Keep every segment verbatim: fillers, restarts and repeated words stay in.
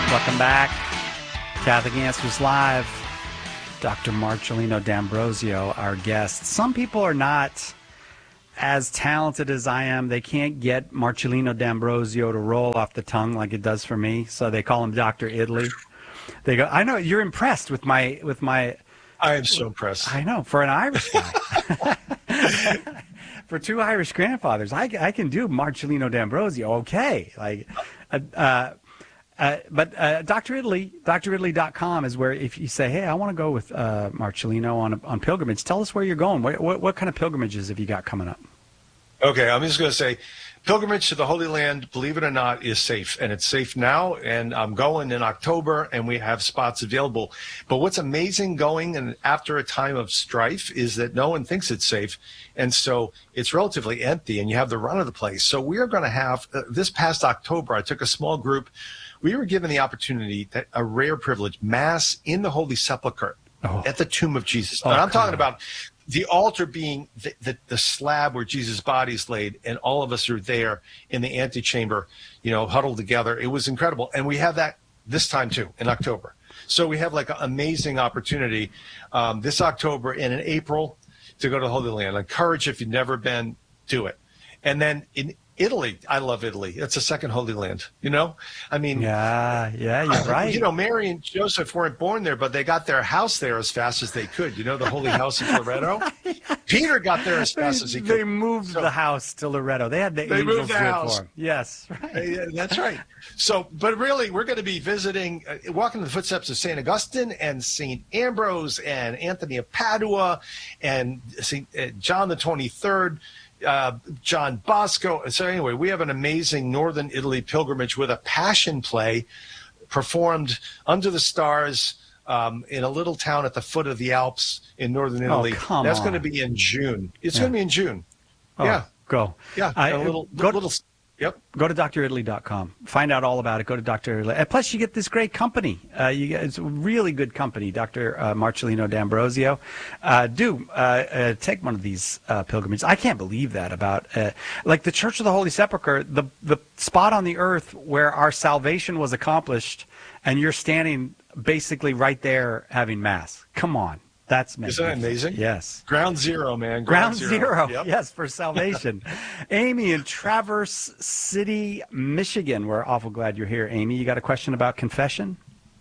Welcome back. Catholic Answers Live. Doctor Marcellino D'Ambrosio, our guest. Some people are not as talented as I am. They can't get Marcellino D'Ambrosio to roll off the tongue like it does for me, so they call him Doctor Italy. They go, I know, you're impressed with my... with my. I am so impressed. I know, for an Irish guy. For two Irish grandfathers, I, I can do Marcellino D'Ambrosio, okay. Like... Uh, uh, Uh, but uh, Doctor Italy, D R italy dot com is where if you say, hey, I want to go with uh, Marcellino on on pilgrimage, tell us where you're going. What, what, what kind of pilgrimages have you got coming up? Okay, I'm just going to say, pilgrimage to the Holy Land, believe it or not, is safe. And it's safe now, and I'm going in October, and we have spots available. But what's amazing going and after a time of strife is that no one thinks it's safe. And so it's relatively empty, and you have the run of the place. So we are going to have, uh, this past October, I took a small group. We were given the opportunity, that a rare privilege, Mass in the Holy Sepulchre oh. at the tomb of Jesus. Oh, and I'm talking on. about the altar being the, the, the slab where Jesus' body is laid, and all of us are there in the antechamber, you know, huddled together. It was incredible. And we have that this time, too, in October. So we have like an amazing opportunity um, this October and in April to go to the Holy Land. I encourage, if you've never been, do it. And then in Italy, I love Italy. It's a second Holy Land, you know? I mean... Yeah, yeah, you're right. You know, Mary and Joseph weren't born there, but they got their house there as fast as they could. You know, the Holy House in Loretto? Peter got there as fast as he could. They moved so, the house to Loretto. They had the they angels moved the do house. it for him. Yes, right. Yeah, that's right. So, but really, we're going to be visiting, uh, walking in the footsteps of Saint Augustine and Saint Ambrose and Anthony of Padua and Saint Uh, John the twenty-third, Uh, John Bosco. So anyway, we have an amazing Northern Italy pilgrimage with a passion play performed under the stars um, in a little town at the foot of the Alps in Northern Italy. Oh, come That's on. going to be in June. It's Yeah. going to be in June. Oh, yeah. Go. Yeah. I, a little, go, little, yep. Go to D R italy dot com. Find out all about it. Go to Doctor Italy. And plus, you get this great company. Uh, you get, it's a really good company, Doctor Uh, Marcellino D'Ambrosio. Uh, do uh, uh, take one of these uh, pilgrimages. I can't believe that about, uh, like the Church of the Holy Sepulchre, the, the spot on the earth where our salvation was accomplished, and you're standing basically right there having Mass. Come on. That's Isn't that amazing? Yes. Ground zero, man. Ground, Ground zero, zero. Yep. Yes, for salvation. Amy in Traverse City, Michigan. We're awful glad you're here, Amy. You got a question about confession?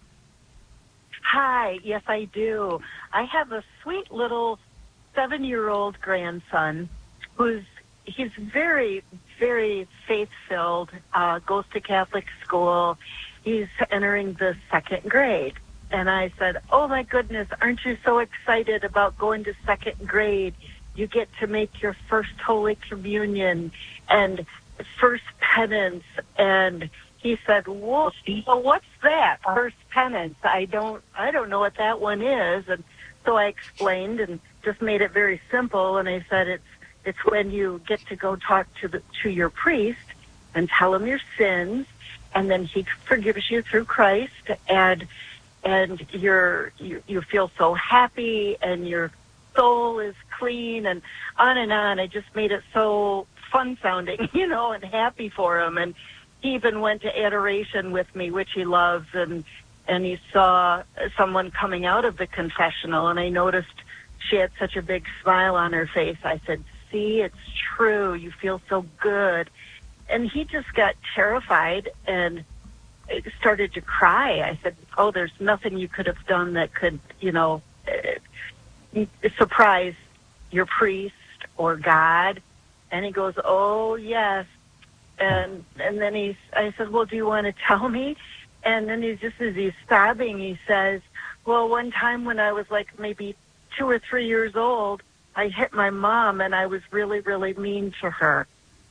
Hi, yes, I do. I have a sweet little seven-year-old grandson who's, he's very, very faith-filled, uh, goes to Catholic school. He's entering the second grade. And I said, oh, my goodness, aren't you so excited about going to second grade? You get to make your first Holy Communion and first penance. And he said, well, well, what's that, first penance? I don't I don't know what that one is. And so I explained and just made it very simple. And I said, it's it's when you get to go talk to the to your priest and tell him your sins, and then he forgives you through Christ, and and you're, you you feel so happy, and your soul is clean, and on and on. I just made it so fun sounding, you know, and happy for him. And he even went to adoration with me, which he loves, and and he saw someone coming out of the confessional, and I noticed she had such a big smile on her face. I said, see, it's true. You feel so good. And he just got terrified and started to cry. I said, oh, there's nothing you could have done that could, you know, uh, surprise your priest or God. And he goes, oh, yes. And and then he's, I said, well, do you want to tell me? And then he's just, as he's sobbing, he says, well, one time when I was like maybe two or three years old, I hit my mom, and I was really, really mean to her.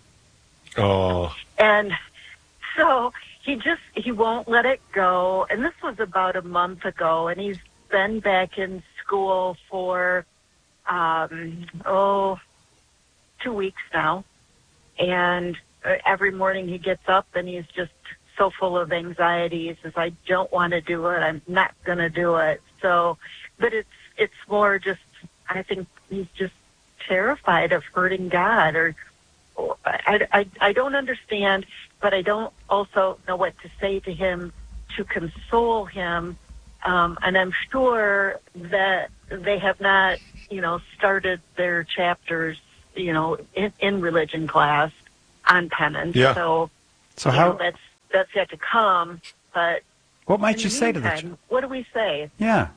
Oh. And so he just, he won't let it go. And this was about a month ago, and he's been back in school for, um, oh, two weeks now. And every morning he gets up and he's just so full of anxiety. He says, I don't want to do it. I'm not going to do it. So, but it's, it's more just, I think he's just terrified of hurting God, or, I, I, I don't understand, but I don't also know what to say to him to console him. Um, and I'm sure that they have not, you know, started their chapters, you know, in, in religion class on penance. Yeah. So, So you how? know, that's that's yet to come. But What might in you the say to the? meantime, what do we say? Yeah.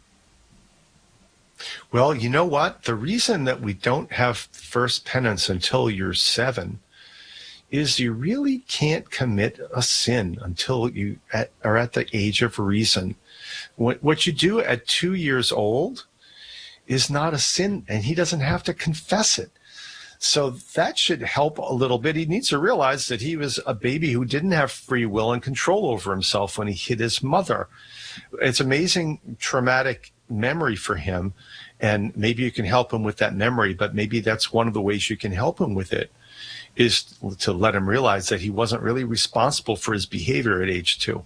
Well, you know what? The reason that we don't have first penance until you're seven is you really can't commit a sin until you at, are at the age of reason. What, what you do at two years old is not a sin, and he doesn't have to confess it. So that should help a little bit. He needs to realize that he was a baby who didn't have free will and control over himself when he hit his mother. It's amazing traumatic memory for him, and maybe you can help him with that memory, but maybe that's one of the ways you can help him with it, is to let him realize that he wasn't really responsible for his behavior at age two.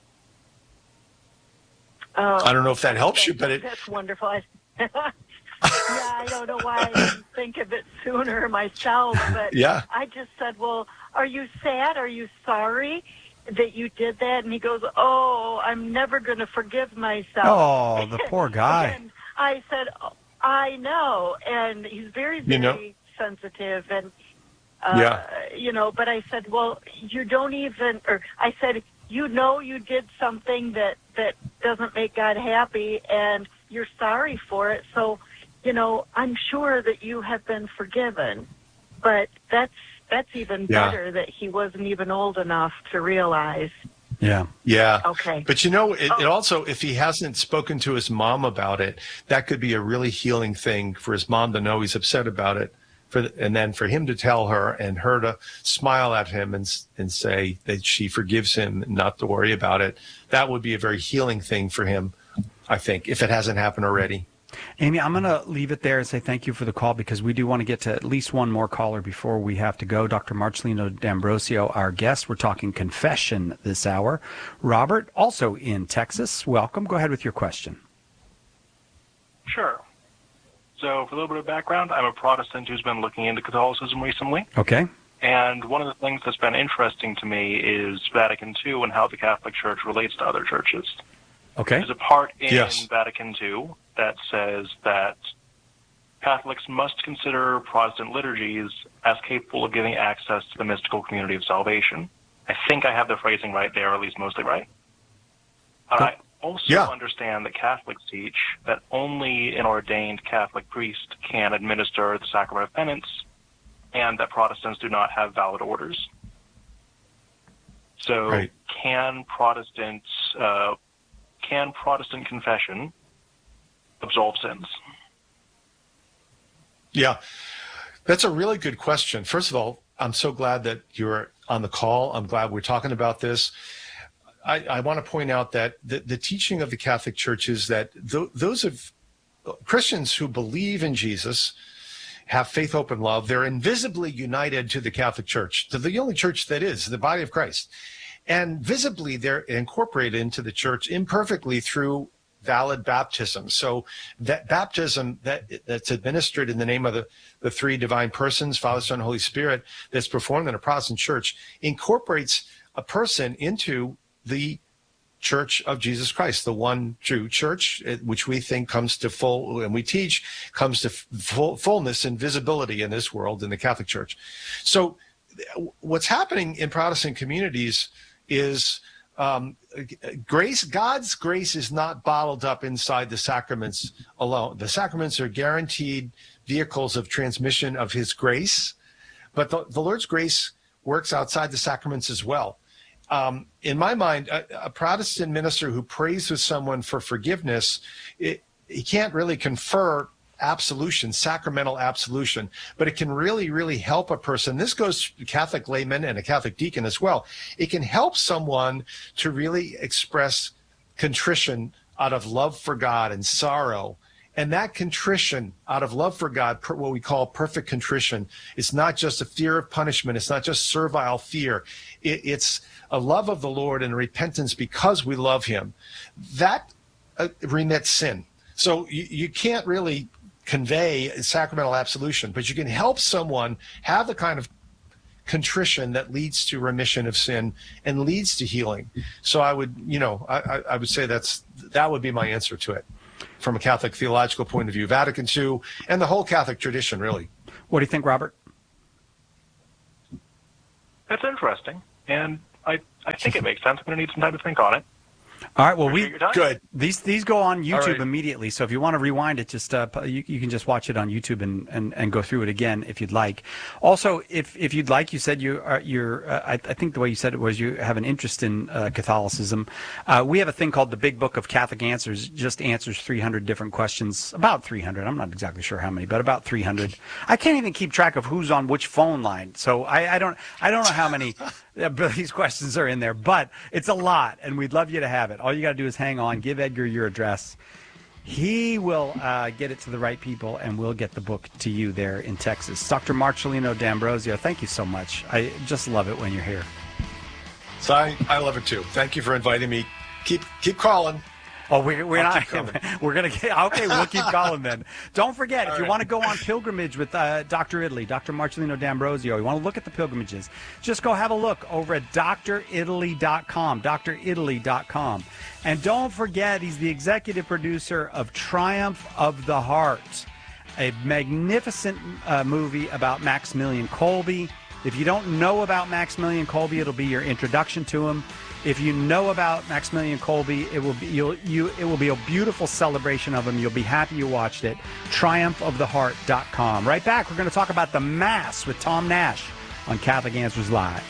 Oh, I don't know if that helps you, that- but it, that's wonderful. I, yeah, I don't know why I didn't think of it sooner myself, but yeah. I just said, well, are you sad? Are you sorry that you did that? And he goes, oh, I'm never going to forgive myself. Oh, the poor guy. And I said, oh, I know. And he's very, very You know? sensitive. And, uh, Yeah. you know, but I said, well, you don't even, or I said, you know you did something that, that doesn't make God happy, and you're sorry for it. So, you know, I'm sure that you have been forgiven. But that's that's even Yeah. better that he wasn't even old enough to realize. Yeah. Yeah. Okay. But you know, it, Oh. it also, if he hasn't spoken to his mom about it, that could be a really healing thing for his mom to know he's upset about it. For the, and then for him to tell her and her to smile at him and and say that she forgives him and not to worry about it. That would be a very healing thing for him, I think, if it hasn't happened already. Amy, I'm going to leave it there and say thank you for the call, because we do want to get to at least one more caller before we have to go. Doctor Marcelino D'Ambrosio, our guest. We're talking confession this hour. Robert, also in Texas. Welcome. Go ahead with your question. Sure. So for a little bit of background, I'm a Protestant who's been looking into Catholicism recently. Okay. And one of the things that's been interesting to me is Vatican Two and how the Catholic Church relates to other churches. Okay. There's a part in Yes. Vatican Two that says that Catholics must consider Protestant liturgies as capable of giving access to the mystical community of salvation. I think I have the phrasing right there, or at least mostly right. And I also Yeah. understand that Catholics teach that only an ordained Catholic priest can administer the sacrament of penance, and that Protestants do not have valid orders. So Right. can Protestants, uh, can Protestant confession absolve sins? Yeah, that's a really good question. First of all, I'm so glad that you're on the call. I'm glad we're talking about this. I, I want to point out that the, the teaching of the Catholic Church is that th- those of Christians who believe in Jesus, have faith, hope, and love, they're invisibly united to the Catholic Church, to the only church that is, the body of Christ. And visibly, they're incorporated into the church imperfectly through valid baptism. So that baptism that that's administered in the name of the, the three divine persons, Father, Son, Holy Spirit, that's performed in a Protestant church, incorporates a person into the Church of Jesus Christ, the one true church, which we think comes to full, and we teach, comes to full, fullness and visibility in this world, in the Catholic Church. So what's happening in Protestant communities is um, grace, God's grace is not bottled up inside the sacraments alone. The sacraments are guaranteed vehicles of transmission of his grace, but the, the Lord's grace works outside the sacraments as well. Um, in my mind, a, a Protestant minister who prays with someone for forgiveness, it, he can't really confer absolution, sacramental absolution, but it can really, really help a person. This goes to Catholic laymen and a Catholic deacon as well. It can help someone to really express contrition out of love for God and sorrow. And that contrition out of love for God, what we call perfect contrition, is not just a fear of punishment. It's not just servile fear. It, it's a love of the Lord and a repentance because we love him. That uh, remits sin. So you, you can't really convey sacramental absolution, but you can help someone have the kind of contrition that leads to remission of sin and leads to healing. So I would, you know, I, I, I would say that's that would be my answer to it from a Catholic theological point of view. Vatican Two and the whole Catholic tradition, really. What do you think, Robert? That's interesting, and I, I think it makes sense. I'm going to need some time to think on it. All right. Well, we good. These these go on YouTube right. immediately. So if you want to rewind it, just uh, you, you can just watch it on YouTube and, and, and go through it again if you'd like. Also, if if you'd like, you said you are you're. Uh, I, I think the way you said it was you have an interest in uh, Catholicism. Uh, we have a thing called the Big Book of Catholic Answers. Just answers three hundred different questions. About three hundred. I'm not exactly sure how many, but about three hundred. I can't even keep track of who's on which phone line. So I, I don't I don't know how many these questions are in there, but it's a lot, and we'd love you to have it. All you got to do is hang on, give Edgar your address. He will uh, get it to the right people, and we'll get the book to you there in Texas. Doctor Marcelino D'Ambrosio, thank you so much. I just love it when you're here. So I, I love it too. Thank you for inviting me. Keep keep calling. Oh, we're, we're I'll not. We're going to get. Okay, we'll keep calling then. Don't forget, All if you right. want to go on pilgrimage with uh, Doctor Italy, Doctor Marcelino D'Ambrosio, you want to look at the pilgrimages, just go have a look over at D R italy dot com, D R italy dot com. And don't forget, he's the executive producer of Triumph of the Heart, a magnificent uh, movie about Maximilian Kolbe. If you don't know about Maximilian Kolbe, it'll be your introduction to him. If you know about Maximilian Kolbe, it will be you'll, you it will be a beautiful celebration of him. You'll be happy you watched it. triumph of the heart dot com. Right back, we're going to talk about the Mass with Tom Nash on Catholic Answers Live.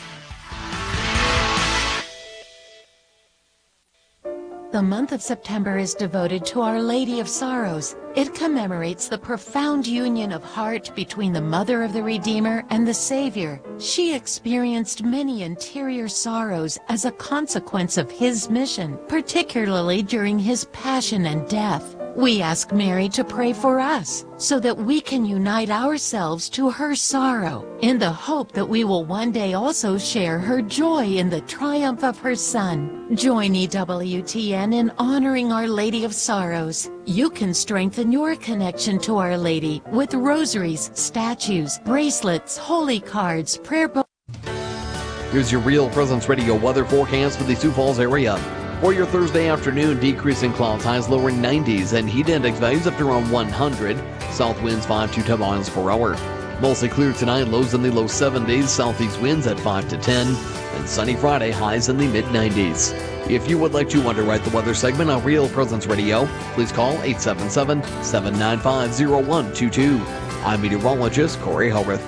The month of September is devoted to Our Lady of Sorrows. It commemorates the profound union of heart between the Mother of the Redeemer and the Savior. She experienced many interior sorrows as a consequence of his mission, particularly during his passion and death. We ask Mary to pray for us so that we can unite ourselves to her sorrow in the hope that we will one day also share her joy in the triumph of her Son. Join E W T N in honoring Our Lady of Sorrows. You can strengthen your connection to Our Lady with rosaries, statues, bracelets, holy cards, prayer books. Here's your Real Presence Radio weather forecast for the Sioux Falls area. For your Thursday afternoon, decreasing clouds, highs lower nineties, and heat index values up to around one hundred. South winds five to ten miles per hour. Mostly clear tonight, lows in the low seventies, southeast winds at five to ten, and sunny Friday, highs in the mid nineties. If you would like to underwrite the weather segment on Real Presence Radio, please call eight seven seven, seven nine five, zero one two two. I'm meteorologist Corey Howarth.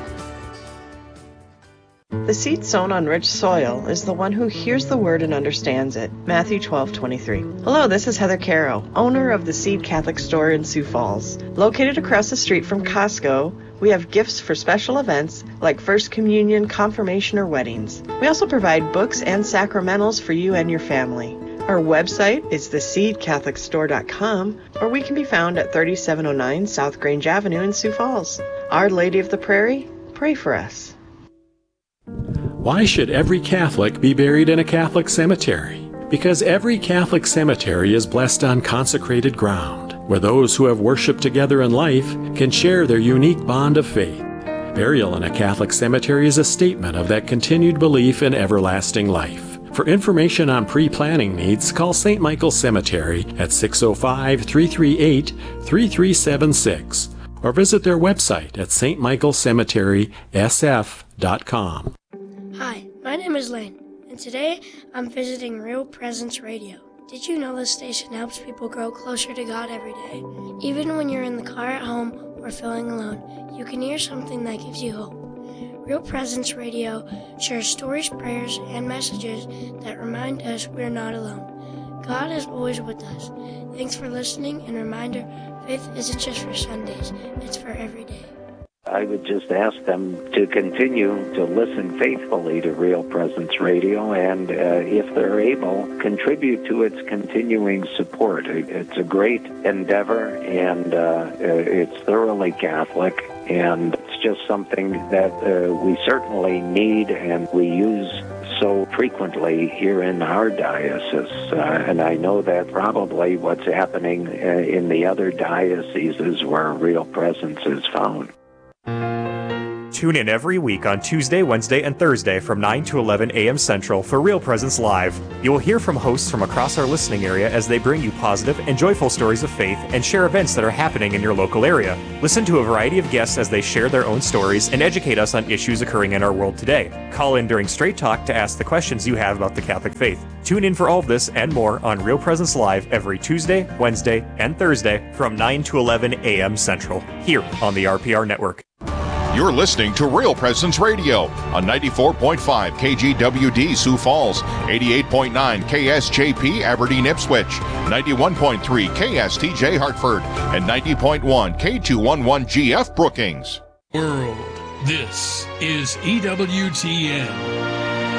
The seed sown on rich soil is the one who hears the word and understands it. Matthew twelve twenty-three. Hello, this is Heather Caro, owner of the Seed Catholic Store in Sioux Falls. Located across the street from Costco, we have gifts for special events like First Communion, Confirmation, or weddings. We also provide books and sacramentals for you and your family. Our website is the seed catholic store dot com, or we can be found at thirty-seven oh nine South Grange Avenue in Sioux Falls. Our Lady of the Prairie, pray for us. Why should every Catholic be buried in a Catholic cemetery? Because every Catholic cemetery is blessed on consecrated ground, where those who have worshiped together in life can share their unique bond of faith. Burial in a Catholic cemetery is a statement of that continued belief in everlasting life. For information on pre-planning needs, call Saint Michael Cemetery at six oh five, three three eight, three three seven six or visit their website at s t michael cemetery s f dot com. Hi, my name is Lane, and today I'm visiting Real Presence Radio. Did you know this station helps people grow closer to God every day? Even when you're in the car at home or feeling alone, you can hear something that gives you hope. Real Presence Radio shares stories, prayers, and messages that remind us we're not alone. God is always with us. Thanks for listening, and reminder, faith isn't just for Sundays, it's for every day. I would just ask them to continue to listen faithfully to Real Presence Radio and, uh, if they're able, contribute to its continuing support. It's a great endeavor, and uh, it's thoroughly Catholic, and it's just something that uh, we certainly need and we use so frequently here in our diocese. Uh, and I know that probably what's happening uh, in the other dioceses where Real Presence is found. Tune in every week on Tuesday, Wednesday, and Thursday from nine to eleven a.m. Central for Real Presence Live. You will hear from hosts from across our listening area as they bring you positive and joyful stories of faith and share events that are happening in your local area. Listen to a variety of guests as they share their own stories and educate us on issues occurring in our world today. Call in during Straight Talk to ask the questions you have about the Catholic faith. Tune in for all of this and more on Real Presence Live every Tuesday, Wednesday, and Thursday from nine to eleven a.m. Central, here on the R P R Network. You're listening to Real Presence Radio on ninety-four point five K G W D Sioux Falls, eighty-eight point nine K S J P Aberdeen Ipswich, ninety-one point three K S T J Hartford, and ninety point one K two eleven G F Brookings. World, this is E W T N.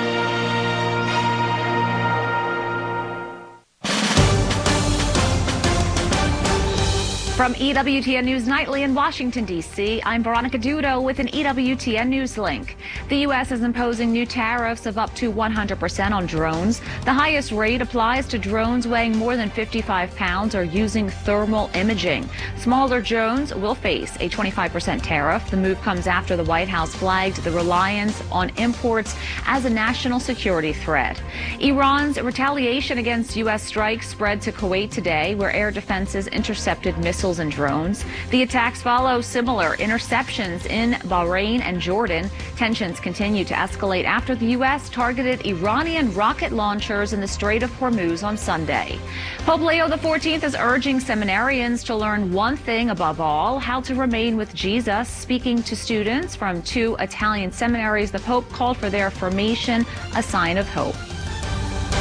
From E W T N News Nightly in Washington, D C, I'm Veronica Dudo with an E W T N News link. The U S is imposing new tariffs of up to one hundred percent on drones. The highest rate applies to drones weighing more than fifty-five pounds or using thermal imaging. Smaller drones will face a twenty-five percent tariff. The move comes after the White House flagged the reliance on imports as a national security threat. Iran's retaliation against U S strikes spread to Kuwait today, where air defenses intercepted missiles and drones. The attacks follow similar interceptions in Bahrain and Jordan. Tensions continue to escalate after the U S targeted Iranian rocket launchers in the Strait of Hormuz on Sunday. Pope Leo the fourteenth is urging seminarians to learn one thing above all, how to remain with Jesus. Speaking to students from two Italian seminaries, the Pope called for their formation a sign of hope.